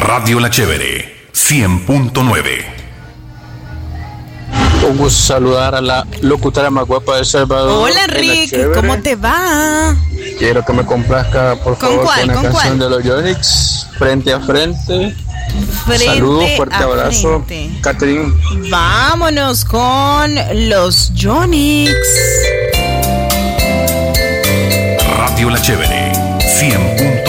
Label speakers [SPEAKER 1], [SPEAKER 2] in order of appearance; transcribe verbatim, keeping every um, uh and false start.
[SPEAKER 1] Radio La Chévere, cien punto nueve.
[SPEAKER 2] Un gusto saludar a la locutora más guapa de El Salvador.
[SPEAKER 3] Hola, Rick, ¿cómo te va?
[SPEAKER 2] Quiero que me complazca, por
[SPEAKER 3] ¿Con
[SPEAKER 2] favor,
[SPEAKER 3] cuál,
[SPEAKER 2] con una
[SPEAKER 3] con
[SPEAKER 2] canción
[SPEAKER 3] cuál?
[SPEAKER 2] de los Yonix, Frente a Frente.
[SPEAKER 3] Frente
[SPEAKER 2] Saludos, fuerte
[SPEAKER 3] a
[SPEAKER 2] abrazo,
[SPEAKER 3] frente.
[SPEAKER 2] Catherine.
[SPEAKER 3] Vámonos con los Yonix.
[SPEAKER 1] Radio La Chévere, cien punto nueve.